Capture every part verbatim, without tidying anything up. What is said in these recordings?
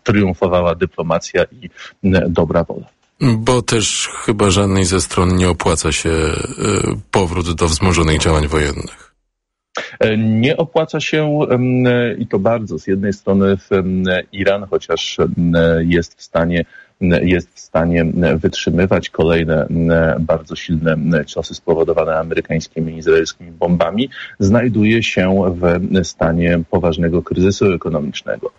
triumfowała dyplomacja i dobra wola. Bo też chyba żadnej ze stron nie opłaca się powrót do wzmożonych działań wojennych. Nie opłaca się i to bardzo. Z jednej strony Iran, chociaż jest w stanie jest w stanie wytrzymywać kolejne bardzo silne ciosy spowodowane amerykańskimi i izraelskimi bombami, znajduje się w stanie poważnego kryzysu ekonomicznego.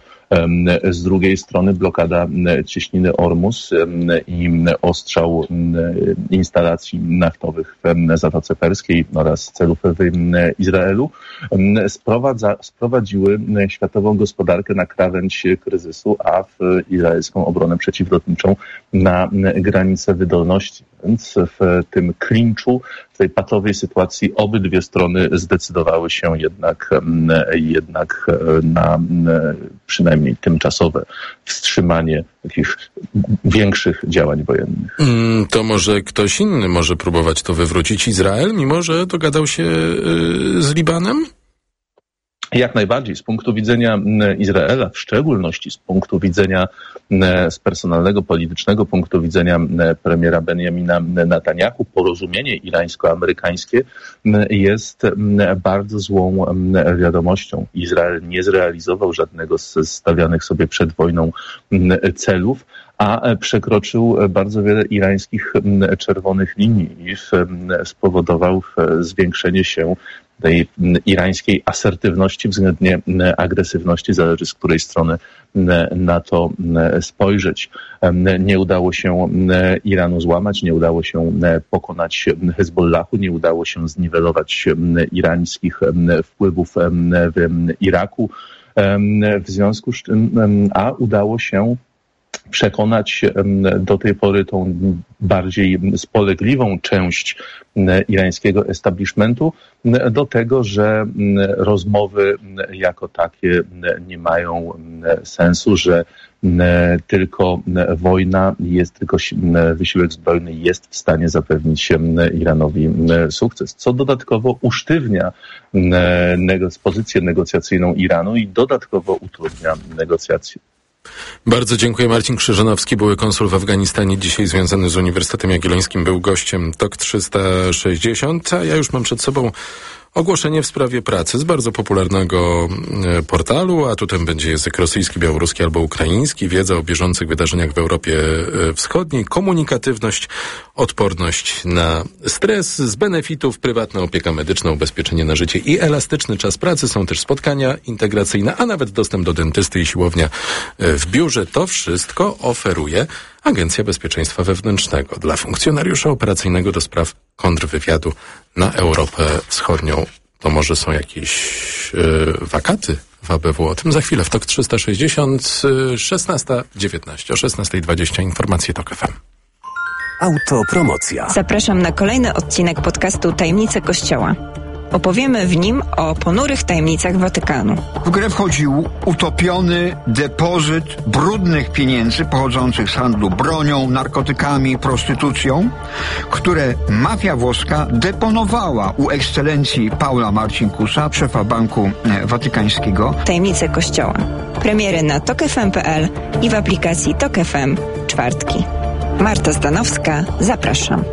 Z drugiej strony blokada cieśniny Ormus i ostrzał instalacji naftowych w Zatoce Perskiej oraz celów w Izraelu sprowadza, sprowadziły światową gospodarkę na krawędź kryzysu, a w izraelską obronę przeciwlotniczą na granicę wydolności. Więc w tym klinczu, w tej patowej sytuacji obydwie strony zdecydowały się jednak, jednak na przynajmniej tymczasowe wstrzymanie jakichś większych działań wojennych. To może ktoś inny może próbować to wywrócić. Izrael, mimo że dogadał się z Libanem? Jak najbardziej. Z punktu widzenia Izraela, w szczególności z punktu widzenia, z personalnego, politycznego punktu widzenia premiera Benjamina Netanjahu, porozumienie irańsko-amerykańskie jest bardzo złą wiadomością. Izrael nie zrealizował żadnego z stawianych sobie przed wojną celów, a przekroczył bardzo wiele irańskich czerwonych linii i spowodował zwiększenie się tej irańskiej asertywności względnie agresywności, zależy z której strony na to spojrzeć. Nie udało się Iranu złamać, nie udało się pokonać Hezbollahu, nie udało się zniwelować irańskich wpływów w Iraku. W związku z czym, a udało się przekonać do tej pory tą bardziej spolegliwą część irańskiego establishmentu do tego, że rozmowy jako takie nie mają sensu, że tylko wojna jest, tylko wysiłek zbrojny jest w stanie zapewnić Iranowi sukces, co dodatkowo usztywnia pozycję negocjacyjną Iranu i dodatkowo utrudnia negocjacje. Bardzo dziękuję. Marcin Krzyżanowski, były konsul w Afganistanie, dzisiaj związany z Uniwersytetem Jagiellońskim, był gościem Tok trzysta sześćdziesiąt, a ja już mam przed sobą ogłoszenie w sprawie pracy z bardzo popularnego e, portalu, a tutaj będzie język rosyjski, białoruski albo ukraiński, wiedza o bieżących wydarzeniach w Europie e, Wschodniej, komunikatywność, odporność na stres, z benefitów prywatna opieka medyczna, ubezpieczenie na życie i elastyczny czas pracy. Są też spotkania integracyjne, a nawet dostęp do dentysty i siłownia e, w biurze. To wszystko oferuje Agencja Bezpieczeństwa Wewnętrznego dla funkcjonariusza operacyjnego do spraw kontrwywiadu na Europę Wschodnią. To może są jakieś yy, wakaty w A B W? O tym za chwilę w Tok trzysta sześćdziesiąt, yy, szesnasta dziewiętnaście, o szesnasta dwadzieścia informacje Tok F M. Autopromocja. Zapraszam na kolejny odcinek podcastu Tajemnice Kościoła. Opowiemy w nim o ponurych tajemnicach Watykanu. W grę wchodził utopiony depozyt brudnych pieniędzy pochodzących z handlu bronią, narkotykami, prostytucją, które mafia włoska deponowała u ekscelencji Paula Marcinkusa, szefa Banku Watykańskiego. Tajemnice Kościoła. Premiery na tok f m kropka p l i w aplikacji Tok F M czwartki. Marta Zdanowska, zapraszam.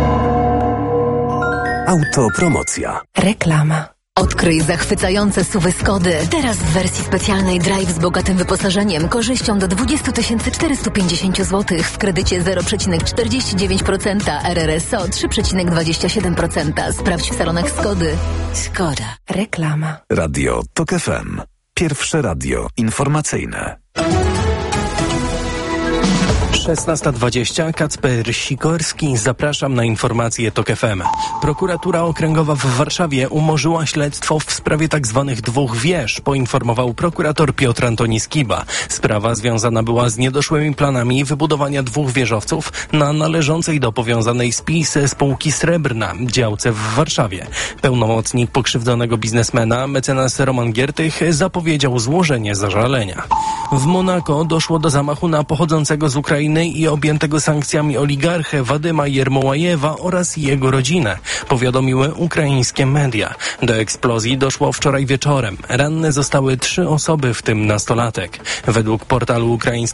Autopromocja. Reklama. Odkryj zachwycające S U V y Skody. Teraz w wersji specjalnej Drive z bogatym wyposażeniem, korzyścią do dwadzieścia tysięcy czterysta pięćdziesiąt złotych w kredycie zero przecinek czterdzieści dziewięć procent, R R S O trzy przecinek dwadzieścia siedem procent. Sprawdź w salonach Skody. Skoda. Reklama. Radio Tok F M. Pierwsze radio informacyjne. szesnasta dwadzieścia, Kacper Sikorski, zapraszam na informacje Tok F M. Prokuratura Okręgowa w Warszawie umorzyła śledztwo w sprawie tzw. dwóch wież, poinformował prokurator Piotr Antoni Skiba. Sprawa związana była z niedoszłymi planami wybudowania dwóch wieżowców na należącej do powiązanej z PiS spółki Srebrna działce w Warszawie. Pełnomocnik pokrzywdzonego biznesmena, mecenas Roman Giertych, zapowiedział złożenie zażalenia. W Monako doszło do zamachu na pochodzącego z Ukrainy wojny i objętego sankcjami oligarchę Wadyma Jermołajewa oraz jego rodzinę, powiadomiły ukraińskie media. Do eksplozji doszło wczoraj wieczorem. Ranne zostały trzy osoby, w tym nastolatek. Według portalu ukraińskiego